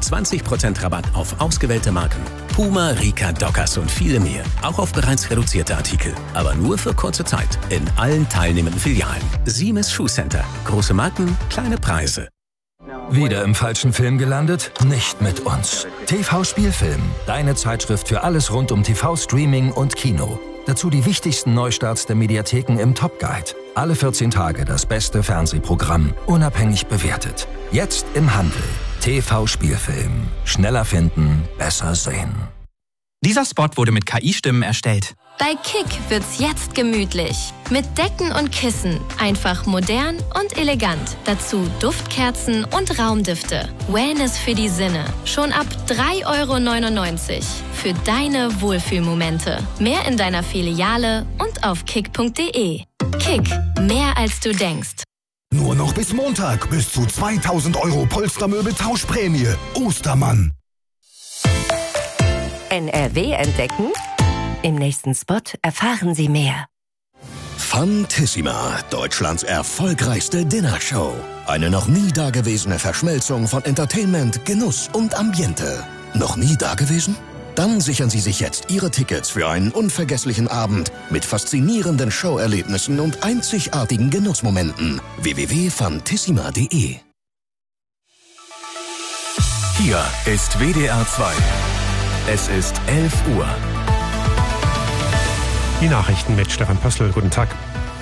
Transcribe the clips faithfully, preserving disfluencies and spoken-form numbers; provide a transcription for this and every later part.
zwanzig Prozent Rabatt auf ausgewählte Marken. Puma, Rika, Dockers und viele mehr. Auch auf bereits reduzierte Artikel. Aber nur für kurze Zeit. In allen teilnehmenden Filialen. Siemes Schuhcenter. Große Marken, kleine Preise. Wieder im falschen Film gelandet? Nicht mit uns. T V-Spielfilm. Deine Zeitschrift für alles rund um T V-Streaming und Kino. Dazu die wichtigsten Neustarts der Mediatheken im Top Guide. Alle vierzehn Tage das beste Fernsehprogramm. Unabhängig bewertet. Jetzt im Handel. T V-Spielfilm. Schneller finden, besser sehen. Dieser Spot wurde mit K I-Stimmen erstellt. Bei Kick wird's jetzt gemütlich. Mit Decken und Kissen. Einfach modern und elegant. Dazu Duftkerzen und Raumdüfte. Wellness für die Sinne. Schon ab drei Euro neunundneunzig. Für deine Wohlfühlmomente. Mehr in deiner Filiale und auf kick punkt de. Kick. Mehr als du denkst. Nur noch bis Montag. Bis zu zweitausend Euro Polstermöbel-Tauschprämie. Ostermann. N R W entdecken? Im nächsten Spot erfahren Sie mehr. Fantissima, Deutschlands erfolgreichste Dinnershow. Eine noch nie dagewesene Verschmelzung von Entertainment, Genuss und Ambiente. Noch nie dagewesen? Dann sichern Sie sich jetzt Ihre Tickets für einen unvergesslichen Abend mit faszinierenden Showerlebnissen und einzigartigen Genussmomenten. w w w punkt fantissima punkt de. Hier ist W D R zwei. Es ist elf Uhr. Die Nachrichten mit Stefan Pössl. Guten Tag.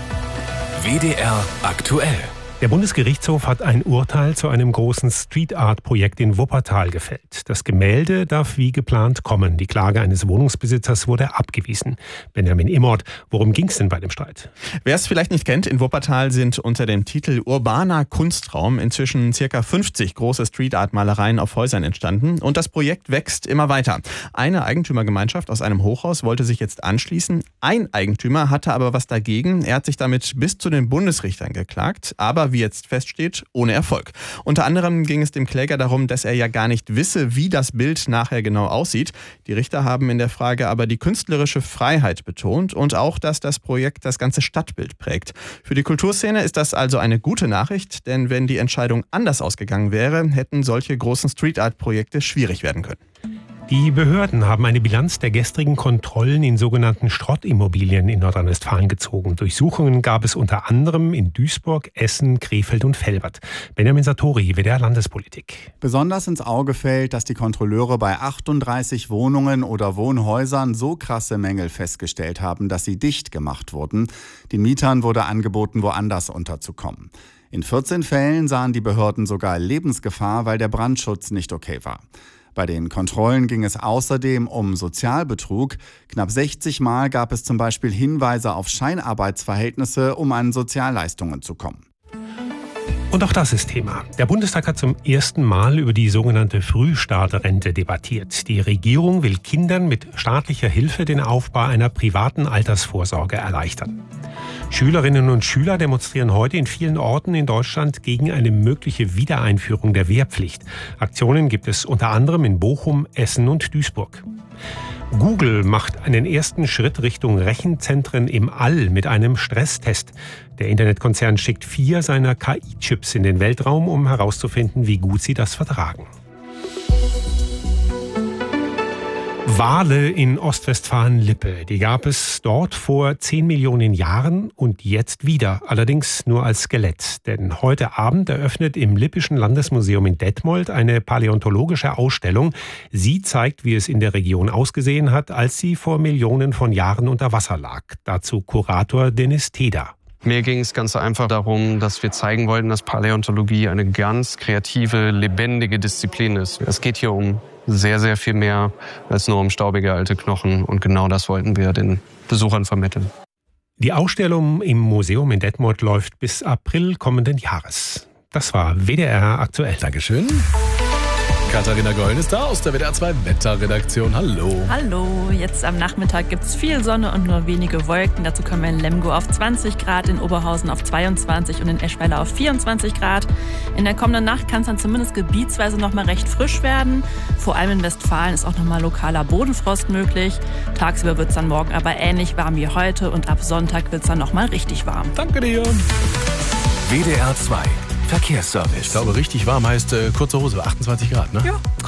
W D R aktuell. Der Bundesgerichtshof hat ein Urteil zu einem großen Street-Art-Projekt in Wuppertal gefällt. Das Gemälde darf wie geplant kommen. Die Klage eines Wohnungsbesitzers wurde abgewiesen. Benjamin Immort, worum ging es denn bei dem Streit? Wer es vielleicht nicht kennt, in Wuppertal sind unter dem Titel Urbaner Kunstraum inzwischen ca. fünfzig große Street-Art-Malereien auf Häusern entstanden. Und das Projekt wächst immer weiter. Eine Eigentümergemeinschaft aus einem Hochhaus wollte sich jetzt anschließen. Ein Eigentümer hatte aber was dagegen. Er hat sich damit bis zu den Bundesrichtern geklagt. Aber wie jetzt feststeht, ohne Erfolg. Unter anderem ging es dem Kläger darum, dass er ja gar nicht wisse, wie das Bild nachher genau aussieht. Die Richter haben in der Frage aber die künstlerische Freiheit betont und auch, dass das Projekt das ganze Stadtbild prägt. Für die Kulturszene ist das also eine gute Nachricht, denn wenn die Entscheidung anders ausgegangen wäre, hätten solche großen Street-Art-Projekte schwierig werden können. Die Behörden haben eine Bilanz der gestrigen Kontrollen in sogenannten Schrottimmobilien in Nordrhein-Westfalen gezogen. Durchsuchungen gab es unter anderem in Duisburg, Essen, Krefeld und Velbert. Benjamin Satori, W D R Landespolitik. Besonders ins Auge fällt, dass die Kontrolleure bei achtunddreißig Wohnungen oder Wohnhäusern so krasse Mängel festgestellt haben, dass sie dicht gemacht wurden. Den Mietern wurde angeboten, woanders unterzukommen. In vierzehn Fällen sahen die Behörden sogar Lebensgefahr, weil der Brandschutz nicht okay war. Bei den Kontrollen ging es außerdem um Sozialbetrug. Knapp sechzig Mal gab es zum Beispiel Hinweise auf Scheinarbeitsverhältnisse, um an Sozialleistungen zu kommen. Und auch das ist Thema. Der Bundestag hat zum ersten Mal über die sogenannte Frühstarterrente debattiert. Die Regierung will Kindern mit staatlicher Hilfe den Aufbau einer privaten Altersvorsorge erleichtern. Schülerinnen und Schüler demonstrieren heute in vielen Orten in Deutschland gegen eine mögliche Wiedereinführung der Wehrpflicht. Aktionen gibt es unter anderem in Bochum, Essen und Duisburg. Google macht einen ersten Schritt Richtung Rechenzentren im All mit einem Stresstest. Der Internetkonzern schickt vier seiner K I-Chips in den Weltraum, um herauszufinden, wie gut sie das vertragen. Wale in Ostwestfalen-Lippe, die gab es dort vor zehn Millionen Jahren und jetzt wieder, allerdings nur als Skelett. Denn heute Abend eröffnet im Lippischen Landesmuseum in Detmold eine paläontologische Ausstellung. Sie zeigt, wie es in der Region ausgesehen hat, als sie vor Millionen von Jahren unter Wasser lag. Dazu Kurator Dennis Teda. Mir ging es ganz einfach darum, dass wir zeigen wollten, dass Paläontologie eine ganz kreative, lebendige Disziplin ist. Es geht hier um sehr, sehr viel mehr als nur um staubige alte Knochen. Und genau das wollten wir den Besuchern vermitteln. Die Ausstellung im Museum in Detmold läuft bis April kommenden Jahres. Das war W D R aktuell. Dankeschön. Katharina Gollen ist da aus der W D R zwei Wetterredaktion. Hallo. Hallo. Jetzt am Nachmittag gibt es viel Sonne und nur wenige Wolken. Dazu kommen wir in Lemgo auf zwanzig Grad, in Oberhausen auf zweiundzwanzig und in Eschweiler auf vierundzwanzig Grad. In der kommenden Nacht kann es dann zumindest gebietsweise noch mal recht frisch werden. Vor allem in Westfalen ist auch noch mal lokaler Bodenfrost möglich. Tagsüber wird es dann morgen aber ähnlich warm wie heute und ab Sonntag wird es dann noch mal richtig warm. Danke dir. W D R zwei Verkehrsservice. Ich glaube, richtig warm heißt äh, kurze Hose, achtundzwanzig Grad, ne? Ja.